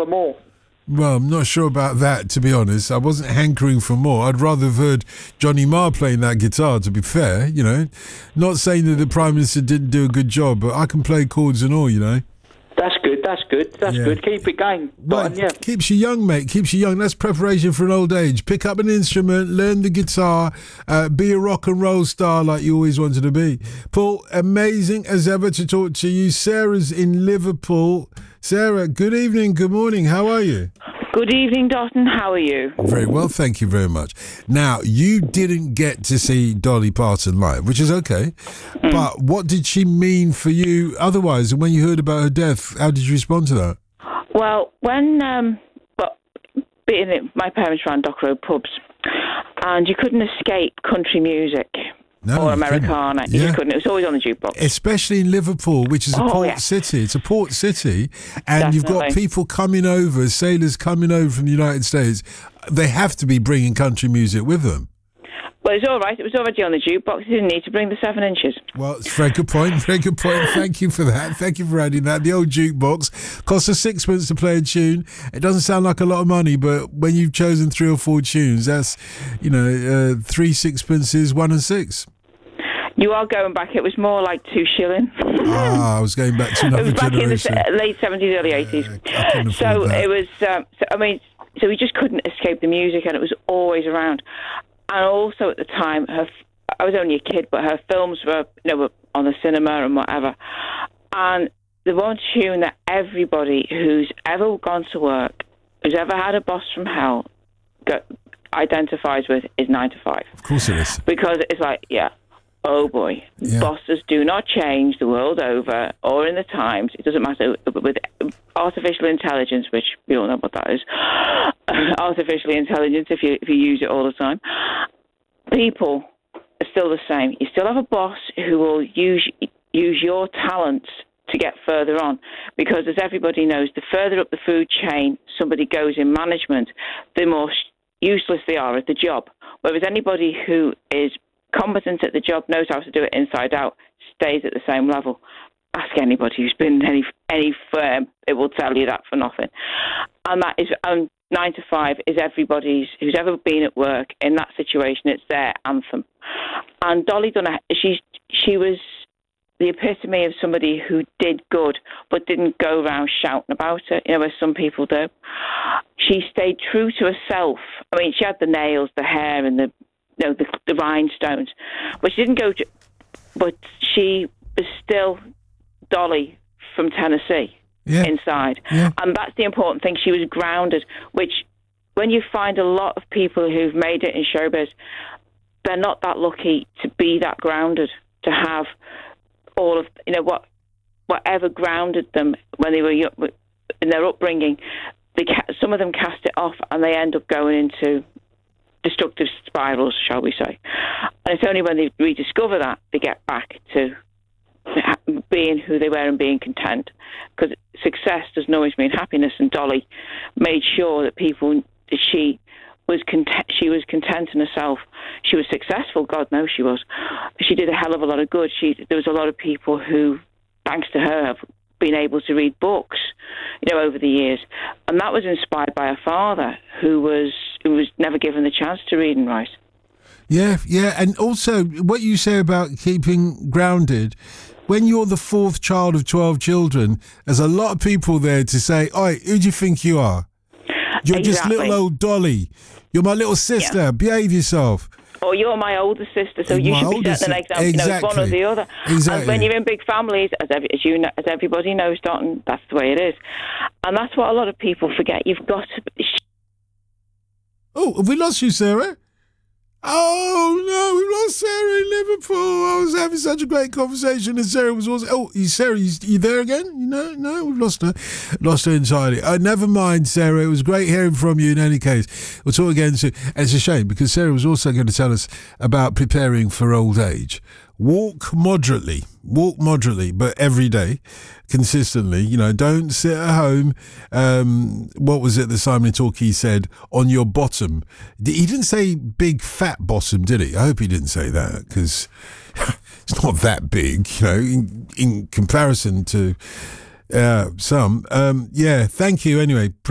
more. Well, I'm not sure about that, to be honest. I wasn't hankering for more. I'd rather have heard Johnny Marr playing that guitar, to be fair, you know. Not saying that the Prime Minister didn't do a good job, but I can play chords and all, you know. That's good. Keep it going. Right, keeps you young, mate. Keeps you young. That's preparation for an old age. Pick up an instrument, learn the guitar, be a rock and roll star like you always wanted to be. Paul, amazing as ever to talk to you. Sarah's in Liverpool. Sarah, good evening, good morning. How are you? Good evening, Dotton. How are you? Very well, thank you very much. Now, you didn't get to see Dolly Parton live, which is okay. But what did she mean for you otherwise? And when you heard about her death, how did you respond to that? Well, when my parents ran Dock Road pubs, and you couldn't escape country music. Or Americana. You just couldn't. It was always on the jukebox. Especially in Liverpool, which is a port city. It's a port city. And You've got people coming over, sailors coming over from the United States. They have to be bringing country music with them. Well, it's all right. It was already on the jukebox. You didn't need to bring the 7 inches. Well, it's a very good point. Very good point. Thank you for that. Thank you for adding that. The old jukebox costs a sixpence to play a tune. It doesn't sound like a lot of money, but when you've chosen 3 or 4 tunes, that's, 3 sixpences, 1 and 6. You are going back. It was more like 2 shilling. I was going back to another generation. It was back in the late 70s, early 80s. So it was, so we just couldn't escape the music, and it was always around. And also at the time, I was only a kid, but her films were on the cinema and whatever. And the one tune that everybody who's ever gone to work, who's ever had a boss from hell, identifies with is 9 to 5. Of course it is. Because it's like, oh boy, bosses do not change the world over or in the Times. It doesn't matter with artificial intelligence, which we all know what that is. Artificial intelligence, if you use it all the time. People are still the same. You still have a boss who will use your talents to get further on, because as everybody knows, the further up the food chain somebody goes in management, the more useless they are at the job. Whereas anybody who is competent at the job, knows how to do it inside out, stays at the same level. Ask anybody who's been in any firm, it will tell you that for nothing. And that is 9 to 5 is everybody's who's ever been at work in that situation. It's their anthem. And Dolly Donna, she was the epitome of somebody who did good, but didn't go around shouting about it, as some people do. She stayed true to herself. I mean, she had the nails, the hair, and the rhinestones, but she didn't but she was still Dolly from Tennessee inside. And that's the important thing. She was grounded, which when you find a lot of people who've made it in showbiz, they're not that lucky to be that grounded, to have all of, whatever grounded them when they were young, in their upbringing. Some of them cast it off and they end up going into destructive spirals, shall we say. And it's only when they rediscover that they get back to being who they were and being content. Because success doesn't always mean happiness, and Dolly made sure that she was content in herself. She was successful, God knows she was. She did a hell of a lot of good. There was a lot of people who, thanks to her, have been able to read books, over the years. And that was inspired by her father, who was never given the chance to read and write. Yeah. And also, what you say about keeping grounded, when you're the 4th child of 12 children, there's a lot of people there to say, "Oi, who do you think you are? You're just little old Dolly. You're my little sister. Yeah. Behave yourself." Or you're my older sister, so you should be setting an example. Exactly. It's one or the other. Exactly. And when you're in big families, as everybody knows, Dalton, that's the way it is. And that's what a lot of people forget. You've got to... Oh, have we lost you, Sarah? Oh, no, we lost Sarah in Liverpool. I was having such a great conversation, and Sarah was also... Oh, Sarah, you there again? No, we've lost her. Lost her entirely. Never mind, Sarah. It was great hearing from you in any case. We'll talk again soon. And it's a shame, because Sarah was also going to tell us about preparing for old age. Walk moderately, but every day, consistently. Don't sit at home. What was it that Simon Torquay said? On your bottom. He didn't say big fat bottom, did he? I hope he didn't say that, because it's not that big, in comparison to some. Thank you anyway.